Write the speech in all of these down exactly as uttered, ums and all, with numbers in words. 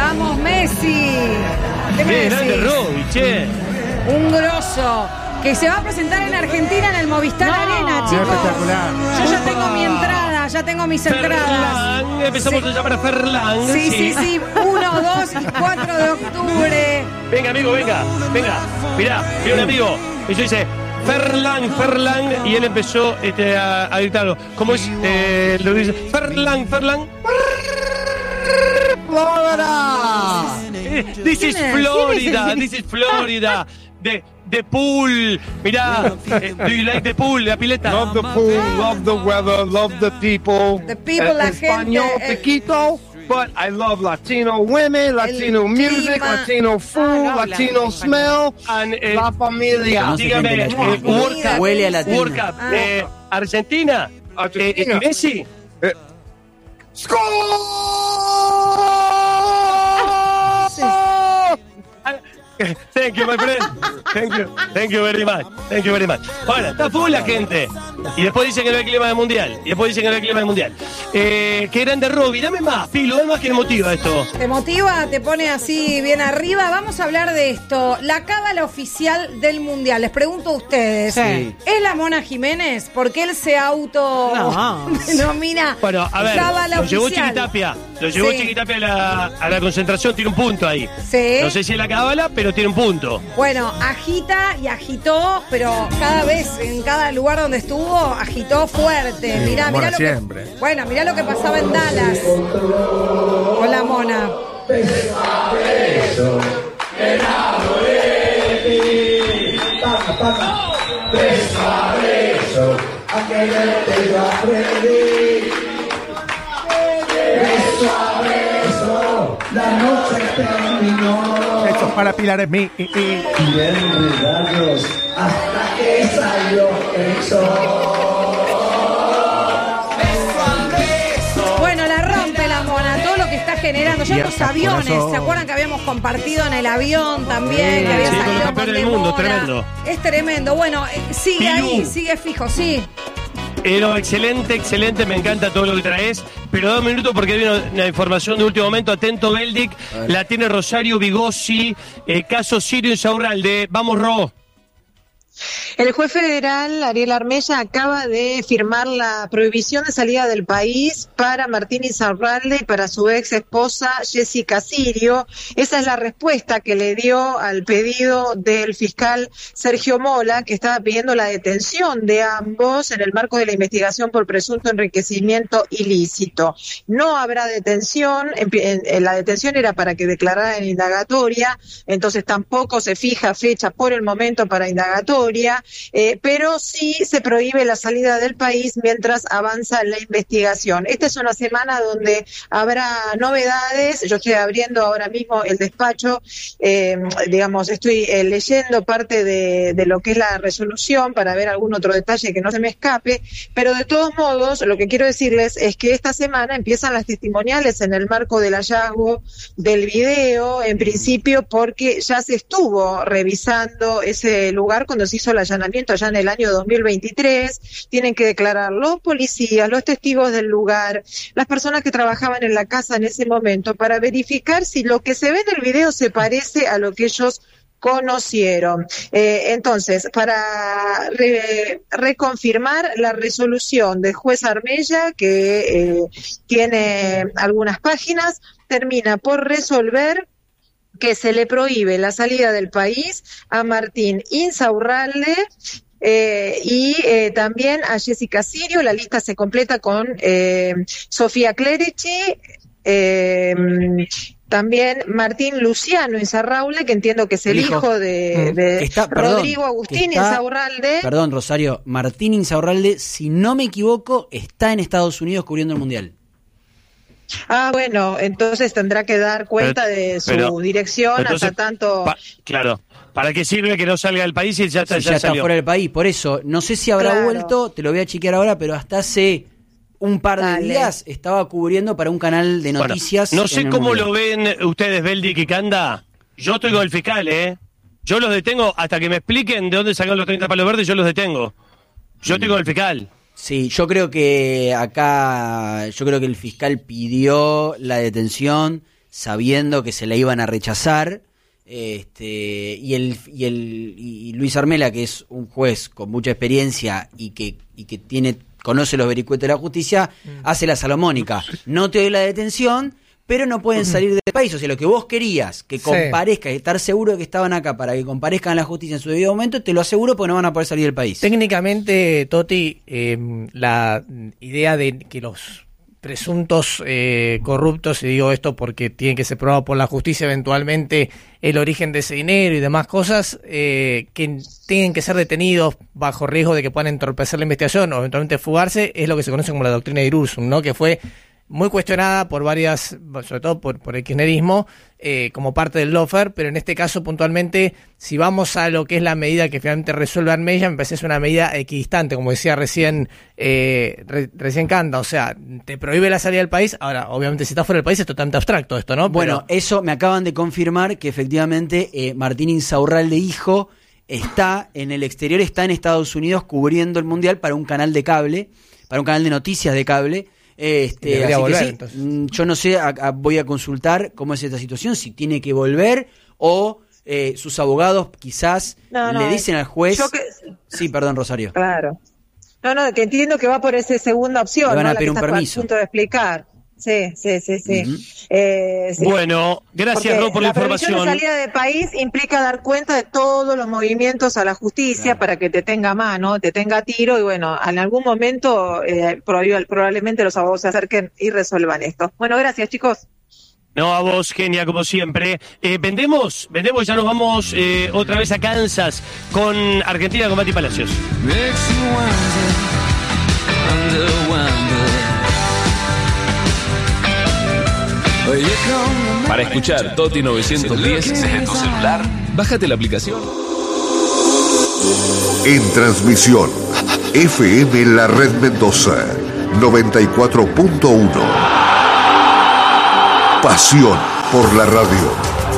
¡Vamos, Messi! ¿Qué me Qué decís? grande Robbie, che. Un grosso que se va a presentar en Argentina en el Movistar No. Arena, Sí, chicos. espectacular. Yo ya tengo mi entrada, ya tengo mis entradas. Ferland, empezamos Sí. a llamar a Ferland. Sí, sí, sí, uno, dos y cuatro de octubre. Venga, amigo, venga, venga. Mirá, mirá un amigo. Eso dice Ferland, Ferland. Y él empezó este, a, a gritarlo. ¿Cómo es? Eh, lo dice Ferland, Ferland. ¡Florida! Eh, This is ¿Quién es? Florida, ¿Quién es this is Florida. The, the pool. Mirá, eh, do you like the pool? La pileta. Love the pool, love the weather, love the people. The people, la Español, gente, eh. Tequito, but I love Latino women, Latino El music, clima. Latino food, Ah, no habla Latino smell, And, eh, la familia. Conoce dígame, gente eh, latina. World Cup, Huele a latino. World Cup, Ah. eh, Argentina, Argentina. eh, Messi. ¡Score! Sí. Thank you, my friend. Thank you. Thank you very much. Thank you very much. Bueno, está full la gente. Y después dicen que no hay clima del mundial. Y después dicen que no hay clima del mundial. Eh, qué grande Robbie. Dame más, Pilo. Dame más que emotiva esto. ¿Te motiva? ¿Te pone así bien arriba? Vamos a hablar de esto. La cábala oficial del Mundial. Les pregunto a ustedes. Sí. ¿Es la Mona Jiménez? Porque él se auto No. denomina Bueno, a ver. cábala Lo llevó oficial. Chiquitapia. Lo llevó Sí. Chiquitapia a la, a la concentración. Tiene un punto ahí. Sí. No sé si es la cábala, pero tiene un punto. Bueno, agita y agitó, pero cada vez, en cada lugar donde estuvo, agitó fuerte. Sí, Mirá, Mona mirá lo siempre. que. Bueno, mirá lo que pasaba en Dallas. Con la Mona. Esto es para Pilar es mi. y- y- Bueno, la rompe la Mona, todo lo que está generando. Ya Y los hasta aviones, corazón. ¿se acuerdan que habíamos compartido en el avión también? Que había Sí, con los salido campeones con del mundo, demora. tremendo. Es tremendo. Bueno, eh, sigue Pilu. ahí, sigue fijo, sí. Pero excelente, excelente, me encanta todo lo que traes. Pero da un minuto porque hay una, una información de último momento. Atento, Beldic. La tiene Rosario Vigossi. Eh, caso Sirio Insaurralde. Vamos, Ro. El juez federal Ariel Armella acaba de firmar la prohibición de salida del país para Martín Insaurralde y para su ex esposa Jessica Sirio. Esa es la respuesta que le dio al pedido del fiscal Sergio Mola, que estaba pidiendo la detención de ambos en el marco de la investigación por presunto enriquecimiento ilícito. No habrá detención, en, en, en la detención era para que declarara en indagatoria, entonces tampoco se fija fecha por el momento para indagatoria. Eh, pero sí se prohíbe la salida del país mientras avanza la investigación. Esta es una semana donde habrá novedades. Yo estoy abriendo ahora mismo el despacho, eh, digamos, estoy eh, leyendo parte de, de lo que es la resolución para ver algún otro detalle que no se me escape, pero de todos modos, lo que quiero decirles es que esta semana empiezan las testimoniales en el marco del hallazgo del video, en principio porque ya se estuvo revisando ese lugar cuando se hizo el allanamiento allá en el año dos mil veintitrés, tienen que declarar los policías, los testigos del lugar, las personas que trabajaban en la casa en ese momento, para verificar si lo que se ve en el video se parece a lo que ellos conocieron. Eh, entonces, para re, reconfirmar la resolución del juez Armella, que eh, tiene algunas páginas, termina por resolver que se le prohíbe la salida del país a Martín Insaurralde eh, y eh, también a Jessica Sirio. La lista se completa con eh, Sofía Clerici, eh, también Martín Luciano Insaurralde, que entiendo que es el, el hijo, hijo de, de está, perdón, Rodrigo Agustín está, Insaurralde. Perdón, Rosario, Martín Insaurralde, si no me equivoco, está en Estados Unidos cubriendo el Mundial. Ah, bueno, entonces tendrá que dar cuenta pero, de su pero, dirección entonces, hasta tanto... Pa, claro, ¿para qué sirve que no salga del país y ya está, sí, ya ya está salió? fuera del país? Por eso, no sé si habrá claro. vuelto, te lo voy a chequear ahora, pero hasta hace un par Dale. de días estaba cubriendo para un canal de noticias. Bueno, no sé cómo mundial. lo ven ustedes, Beldic y Canda. Yo estoy con el fiscal, ¿eh? Yo los detengo hasta que me expliquen de dónde sacaron los treinta palos verdes, yo los detengo. Yo estoy con el fiscal. Sí, yo creo que acá, yo creo que el fiscal pidió la detención sabiendo que se la iban a rechazar. Este, y el y el y Luis Armela, que es un juez con mucha experiencia y que y que tiene conoce los vericuetos de la justicia, mm. hace la salomónica. No te doy la detención, pero no pueden salir del país. O sea, lo que vos querías, que comparezca, sí. estar seguro de que estaban acá para que comparezcan a la justicia en su debido momento, te lo aseguro porque no van a poder salir del país. Técnicamente, Toti, eh, la idea de que los presuntos eh, corruptos, y digo esto porque tiene que ser probado por la justicia eventualmente el origen de ese dinero y demás cosas, eh, que tienen que ser detenidos bajo riesgo de que puedan entorpecer la investigación o eventualmente fugarse, es lo que se conoce como la doctrina de Irursum, ¿no? Que fue muy cuestionada por varias, sobre todo por, por el kirchnerismo, eh, como parte del lawfare, pero en este caso puntualmente, si vamos a lo que es la medida que finalmente resuelve Armella, me parece que es una medida equidistante, como decía recién eh, re, recién Canda, o sea, te prohíbe la salida del país. Ahora, obviamente si estás fuera del país es totalmente abstracto esto, ¿no? Bueno, pero... eso me acaban de confirmar que efectivamente eh, Martín Insaurralde hijo está en el exterior, está en Estados Unidos cubriendo el Mundial para un canal de cable, para un canal de noticias de cable. Este, así volver, que sí, yo no sé, a, a, voy a consultar cómo es esta situación, si tiene que volver o eh, sus abogados quizás no, no, le dicen al juez. Que... Sí, perdón, Rosario. Claro. No, no, que entiendo que va por esa segunda opción. Le van a ¿no? pedir la un permiso. A punto de explicar. Sí, sí, sí, sí. Uh-huh. eh, sí. Bueno, gracias, Ro, por la, la información. La salida de país implica dar cuenta de todos los movimientos a la justicia, claro, para que te tenga a mano, te tenga a tiro y bueno, en algún momento eh, probablemente los abogados se acerquen y resuelvan esto. Bueno, gracias, chicos. No, a vos, genia, como siempre. Eh, vendemos, vendemos, ya nos vamos eh, otra vez a Kansas con Argentina, con Mati Palacios. Para escuchar Toti novecientos diez desde tu celular, bájate la aplicación. En transmisión, F M La Red Mendoza, noventa y cuatro punto uno. Pasión por la radio.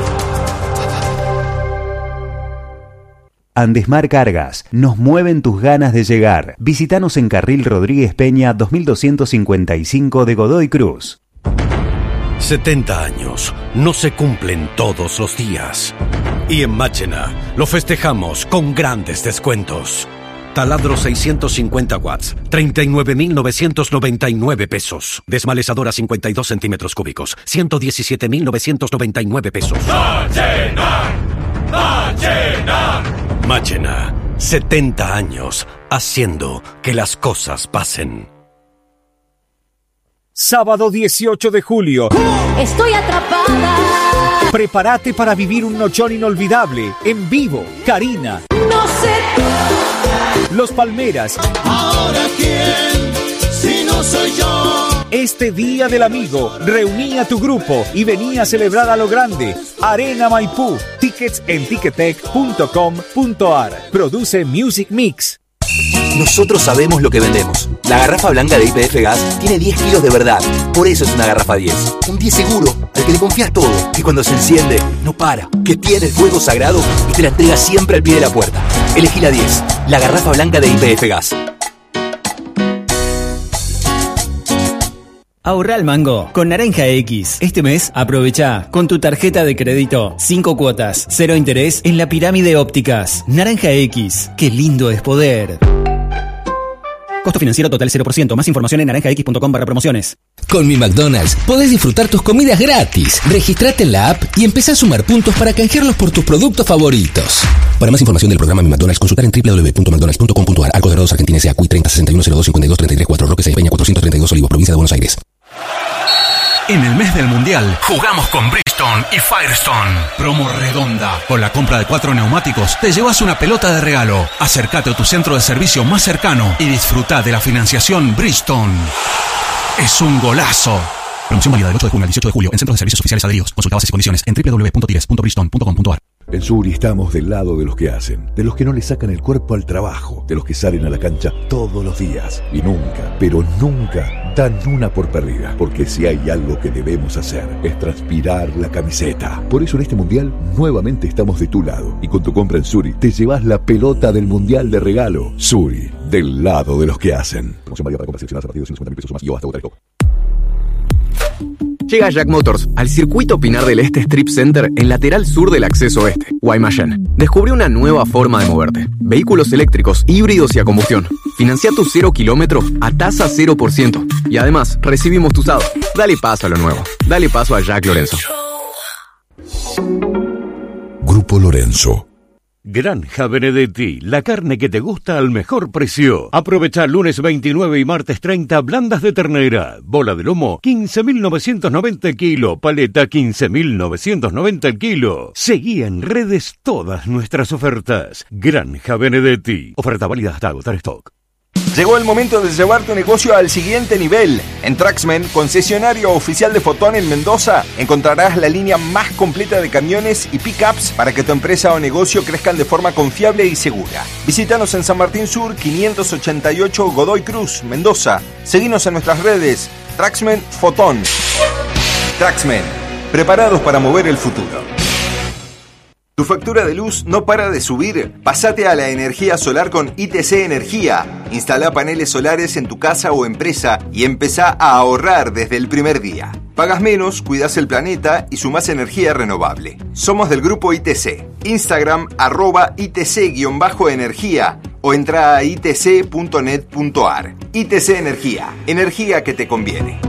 Andesmar Cargas, nos mueven tus ganas de llegar. Visítanos en Carril Rodríguez Peña dos mil doscientos cincuenta y cinco de Godoy Cruz. setenta años no se cumplen todos los días. Y en Máchena lo festejamos con grandes descuentos. Taladro seiscientos cincuenta watts, treinta y nueve mil novecientos noventa y nueve pesos. Desmalezadora cincuenta y dos centímetros cúbicos, ciento diecisiete mil novecientos noventa y nueve pesos. ¡Máchena! ¡Máchena! Máchena, setenta años haciendo que las cosas pasen. Sábado dieciocho de julio. Estoy atrapada. Prepárate para vivir un nochón inolvidable. En vivo, Karina. No sé. Los Palmeras. ¿Ahora quién? Si no soy yo. Este Día del Amigo, reuní a tu grupo y vení a celebrar a lo grande. Arena Maipú. Tickets en ticketek punto com punto ar. Produce Music Mix. Nosotros sabemos lo que vendemos. La garrafa blanca de Y P F Gas tiene diez kilos de verdad. Por eso es una garrafa diez. Un diez seguro, al que le confías todo. Y cuando se enciende, no para. Que tiene el fuego sagrado y te la entrega siempre al pie de la puerta. Elegí la diez. La garrafa blanca de Y P F Gas. Ahorra al mango con Naranja X. Este mes aprovecha con tu tarjeta de crédito cinco cuotas, cero interés en la pirámide ópticas. Naranja X, qué lindo es poder. Costo financiero total cero por ciento. Más información en naranja x punto com barra promociones. Con mi McDonald's podés disfrutar tus comidas gratis. Registrate en la app y empezá a sumar puntos para canjearlos por tus productos favoritos. Para más información del programa Mi McDonald's, consultar en doble u doble u doble u punto mcdonalds punto com punto ar. Arcos Dorados Argentina S A. C U I treinta sesenta y uno cero dos cincuenta y dos treinta y tres cuatro. Roque Sáenz Peña cuatrocientos treinta y dos Olivos, provincia de Buenos Aires. En el mes del Mundial, jugamos con Bridgestone y Firestone. Promo redonda. Con la compra de cuatro neumáticos, te llevas una pelota de regalo. Acércate a tu centro de servicio más cercano y disfruta de la financiación Bridgestone. Es un golazo. Promoción válida del ocho de junio al dieciocho de julio en centros de servicios oficiales adheridos. Consulta bases y condiciones en doble u doble u doble u punto tires punto bridgestone punto com punto ar. En Suri estamos del lado de los que hacen, de los que no le sacan el cuerpo al trabajo, de los que salen a la cancha todos los días y nunca, pero nunca dan una por perdida, porque si hay algo que debemos hacer es transpirar la camiseta. Por eso en este mundial nuevamente estamos de tu lado y con tu compra en Suri te llevas la pelota del mundial de regalo. Suri, del lado de los que hacen. Promoción válida para compras seleccionadas a partir de ciento cincuenta mil pesos o más y o hasta otra de Llega Jack Motors al circuito Pinar del Este Strip Center en lateral sur del acceso oeste. Guaymallén. Descubre una nueva forma de moverte. Vehículos eléctricos, híbridos y a combustión. Financia tu cero kilómetro a tasa cero por ciento. Y además, recibimos tu usado. Dale paso a lo nuevo. Dale paso a Jack Lorenzo. Grupo Lorenzo. Granja Benedetti, la carne que te gusta al mejor precio. Aprovecha lunes veintinueve y martes treinta blandas de ternera. Bola de lomo, quince mil novecientos noventa el kilo. Paleta, quince mil novecientos noventa el kilo. Seguí en redes todas nuestras ofertas. Granja Benedetti. Oferta válida hasta agotar stock. Llegó el momento de llevar tu negocio al siguiente nivel. En Traxmen, concesionario oficial de Fotón en Mendoza, encontrarás la línea más completa de camiones y pickups para que tu empresa o negocio crezcan de forma confiable y segura. Visítanos en San Martín Sur, quinientos ochenta y ocho Godoy Cruz, Mendoza. Seguinos en nuestras redes. Traxmen Fotón. Traxmen, preparados para mover el futuro. ¿Tu factura de luz no para de subir? Pásate a la energía solar con I T C Energía. Instala paneles solares en tu casa o empresa y empezá a ahorrar desde el primer día. Pagas menos, cuidas el planeta y sumás energía renovable. Somos del grupo I T C. Instagram arroba I T C-energía o entra a i t c punto net punto a r. I T C Energía. Energía que te conviene.